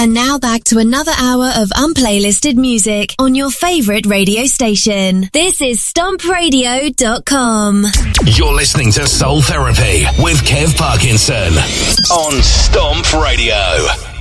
And now back to another hour of unplaylisted music on your favourite radio station. This is StompRadio.com. You're listening to Soul Therapy with Kev Parkinson on Stomp Radio.